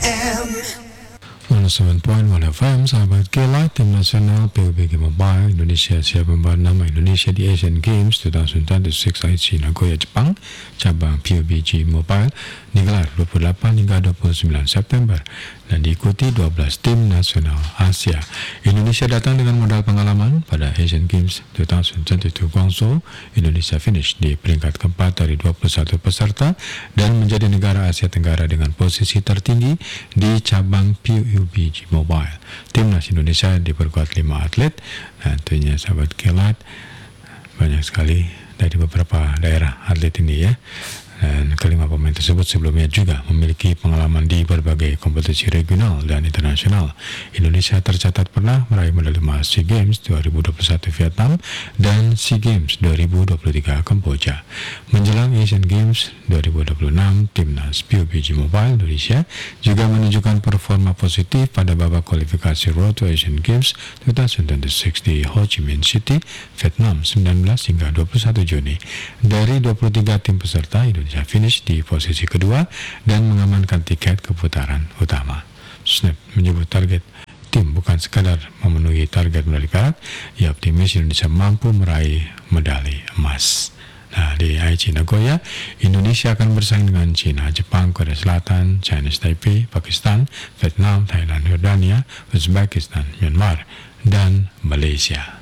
107.1 FM, sahabat Kilat, tim nasional PUBG Mobile Indonesia siap membawa nama Indonesia di Asian Games 2026 Aichi Nagoya, Jepang. Cabang PUBG Mobile digelar 28 hingga 29 September dan diikuti 12 tim nasional Asia. Indonesia datang dengan modal pengalaman pada Asian Games 2022 Guangzhou. Indonesia finish di peringkat keempat dari 21 peserta dan menjadi negara Asia Tenggara dengan posisi tertinggi di cabang PUBG Mobile. Timnas Indonesia diperkuat 5 atlet, dan tentunya sahabat Kilat banyak sekali dari beberapa daerah atlet ini ya. Dan kelima pemain tersebut sebelumnya juga memiliki pengalaman di berbagai kompetisi regional dan internasional. Indonesia tercatat pernah meraih medali emas SEA Games 2021 Vietnam dan SEA Games 2023 Kamboja. Menjelang Asian Games 2026, timnas PUBG Mobile Indonesia juga menunjukkan performa positif pada babak kualifikasi Road to Asian Games 2026 di Ho Chi Minh City, Vietnam 19 hingga 21 Juni. Dari 23 tim peserta, Indonesia finish di posisi kedua dan mengamankan tiket ke putaran utama. Snap menyebut target tim bukan sekadar memenuhi target medali perak, ia optimis Indonesia mampu meraih medali emas. Nah, di Aichi Nagoya, Indonesia akan bersaing dengan China, Jepang, Korea Selatan, Chinese Taipei, Pakistan, Vietnam, Thailand, Yordania, Uzbekistan, Myanmar, dan Malaysia.